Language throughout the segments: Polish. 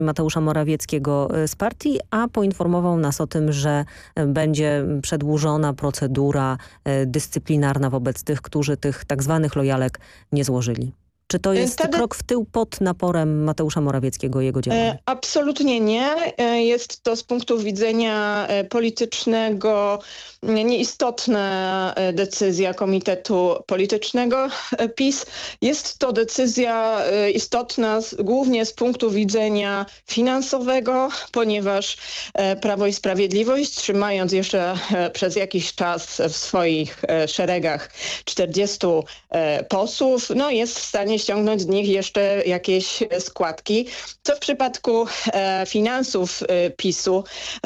Mateusza Morawieckiego z partii, a poinformował nas o tym, że będzie przedłużona procedura dyscyplinarna wobec tych, którzy tych tak zwanych lojalek nie złożyli. Czy to jest krok w tył pod naporem Mateusza Morawieckiego i jego działań? Absolutnie nie. Jest to z punktu widzenia politycznego nieistotna decyzja Komitetu Politycznego PiS. Jest to decyzja istotna głównie z punktu widzenia finansowego, ponieważ Prawo i Sprawiedliwość, trzymając jeszcze przez jakiś czas w swoich szeregach 40 posłów, jest w stanie ściągnąć z nich jeszcze jakieś składki, co w przypadku finansów PiS-u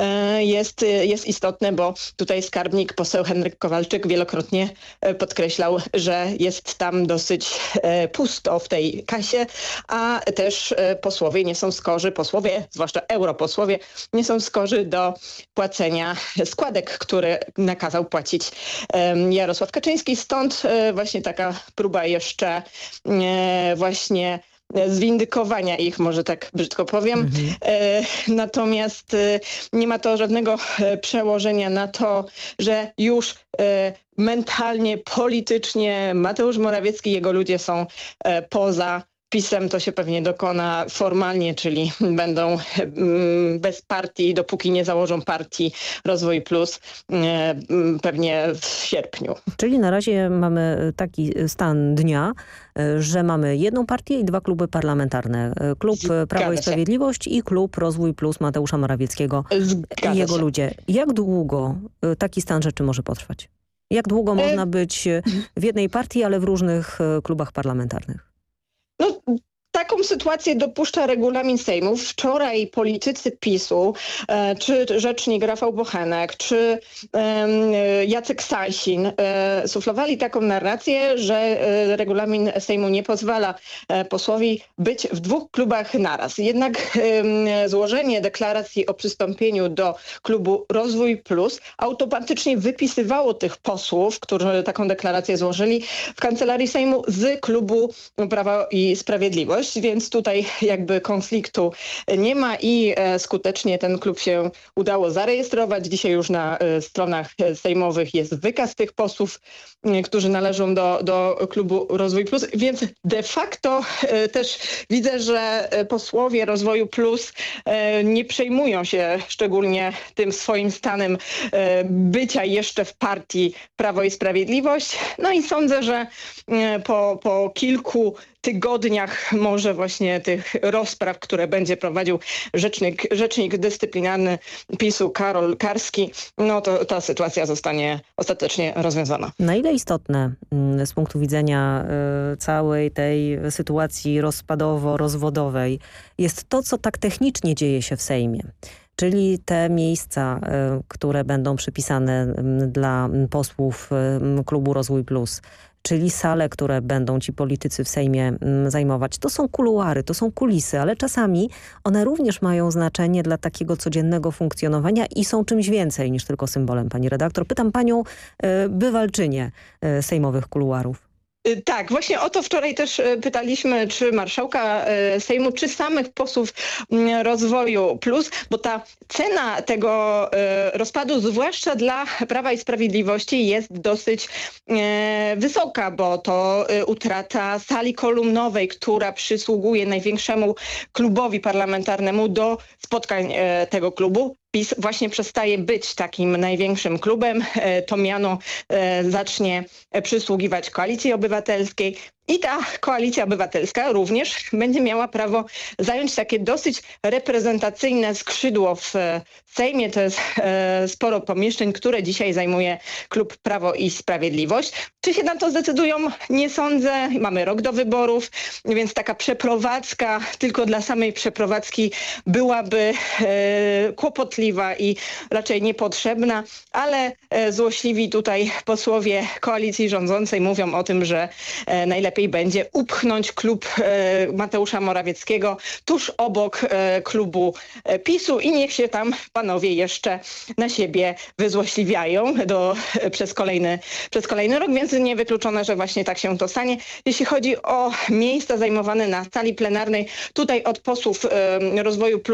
jest istotne, bo tutaj skarbnik poseł Henryk Kowalczyk wielokrotnie podkreślał, że jest tam dosyć pusto w tej kasie, a też posłowie nie są skorzy, zwłaszcza europosłowie, nie są skorzy do płacenia składek, które nakazał płacić Jarosław Kaczyński. Stąd właśnie taka próba jeszcze właśnie zwindykowania ich, może tak brzydko powiem. Natomiast nie ma to żadnego przełożenia na to, że już mentalnie, politycznie Mateusz Morawiecki i jego ludzie są poza PiS-em. To się pewnie dokona formalnie, czyli będą bez partii, dopóki nie założą partii Rozwój Plus, pewnie w sierpniu. Czyli na razie mamy taki stan dnia, że mamy jedną partię i dwa kluby parlamentarne. Klub Prawo i Sprawiedliwość i klub Rozwój Plus Mateusza Morawieckiego i jego ludzie. Jak długo taki stan rzeczy może potrwać? Jak długo można być w jednej partii, ale w różnych klubach parlamentarnych? Taką sytuację dopuszcza regulamin Sejmu. Wczoraj politycy PiS-u, czy rzecznik Rafał Bochenek, czy Jacek Sasin suflowali taką narrację, że regulamin Sejmu nie pozwala posłowi być w dwóch klubach naraz. Jednak złożenie deklaracji o przystąpieniu do klubu Rozwój Plus automatycznie wypisywało tych posłów, którzy taką deklarację złożyli, w kancelarii Sejmu z klubu Prawo i Sprawiedliwość. Więc tutaj jakby konfliktu nie ma i skutecznie ten klub się udało zarejestrować. Dzisiaj już na stronach sejmowych jest wykaz tych posłów, którzy należą do klubu Rozwój Plus, więc de facto też widzę, że posłowie Rozwoju Plus nie przejmują się szczególnie tym swoim stanem bycia jeszcze w partii Prawo i Sprawiedliwość. I sądzę, że po kilku tygodniach może właśnie tych rozpraw, które będzie prowadził rzecznik dyscyplinarny PiS-u Karol Karski, to ta sytuacja zostanie ostatecznie rozwiązana. Na ile istotne z punktu widzenia całej tej sytuacji rozpadowo-rozwodowej jest to, co tak technicznie dzieje się w Sejmie? Czyli te miejsca, które będą przypisane dla posłów klubu Rozwój Plus, czyli sale, które będą ci politycy w Sejmie zajmować. To są kuluary, to są kulisy, ale czasami one również mają znaczenie dla takiego codziennego funkcjonowania i są czymś więcej niż tylko symbolem, pani redaktor. Pytam panią bywalczynię sejmowych kuluarów. Tak, właśnie o to wczoraj też pytaliśmy, czy marszałka Sejmu, czy samych posłów Rozwoju Plus, bo ta cena tego rozpadu, zwłaszcza dla Prawa i Sprawiedliwości, jest dosyć wysoka, bo to utrata sali kolumnowej, która przysługuje największemu klubowi parlamentarnemu do spotkań tego klubu. PiS właśnie przestaje być takim największym klubem. To miano zacznie przysługiwać Koalicji Obywatelskiej. I ta Koalicja Obywatelska również będzie miała prawo zająć takie dosyć reprezentacyjne skrzydło w Sejmie. To jest sporo pomieszczeń, które dzisiaj zajmuje klub Prawo i Sprawiedliwość. Czy się na to zdecydują? Nie sądzę. Mamy rok do wyborów, więc taka przeprowadzka tylko dla samej przeprowadzki byłaby kłopotliwa i raczej niepotrzebna, ale złośliwi tutaj posłowie koalicji rządzącej mówią o tym, że najlepiej najlepiej będzie upchnąć klub Mateusza Morawieckiego tuż obok klubu PiS-u i niech się tam panowie jeszcze na siebie wyzłośliwiają przez kolejny rok, więc niewykluczone, że właśnie tak się to stanie. Jeśli chodzi o miejsca zajmowane na sali plenarnej, tutaj od posłów Rozwoju Plus